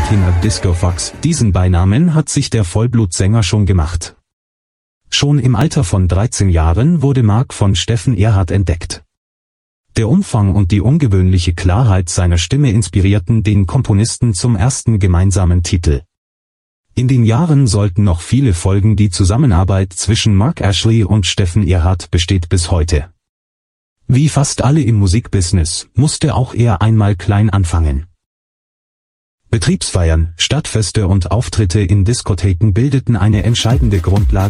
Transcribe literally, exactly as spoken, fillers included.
King of Disco Fox. Diesen Beinamen hat sich der Vollblutsänger schon gemacht. Schon im Alter von dreizehn Jahren wurde Mark von Steffen Ehrhardt entdeckt. Der Umfang und die ungewöhnliche Klarheit seiner Stimme inspirierten den Komponisten zum ersten gemeinsamen Titel. In den Jahren sollten noch viele folgen. Die Zusammenarbeit zwischen Mark Ashley und Steffen Ehrhardt besteht bis heute. Wie fast alle im Musikbusiness musste auch er einmal klein anfangen. Betriebsfeiern, Stadtfeste und Auftritte in Diskotheken bildeten eine entscheidende Grundlage